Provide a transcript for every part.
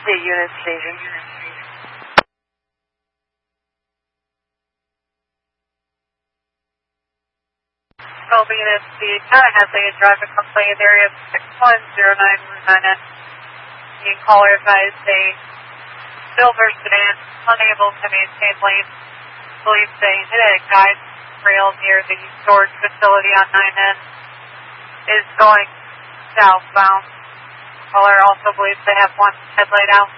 State unit station. Colby unit, the county has a driver complaint area 6109 Route 9N. The caller advised a silver sedan unable to maintain lane. Believes they hit a guide rail near the storage facility on 9N. Is going southbound. Caller also believes they have one headlight out.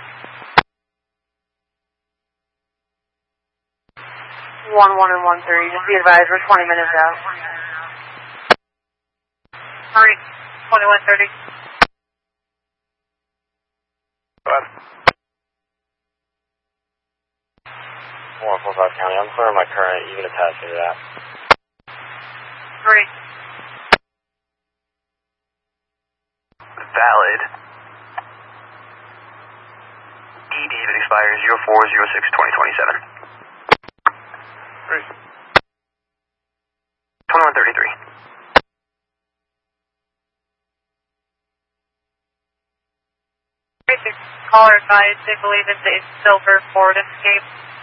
11 and 130. Just be advised, we're 20 minutes out. Hurry, 2130. Go ahead. 145 County, I'm clearing my current. You can attach me to that. 3. Valid. ED that expires 04/06/2027. 3. 2133. Basic caller advised they believe it's a silver Ford Escape.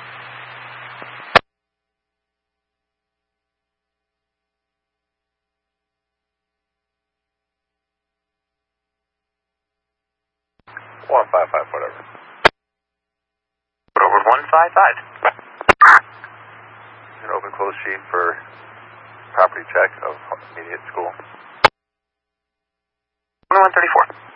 $155, whatever. Put over 155. An open close sheet for property check of immediate school. 2134.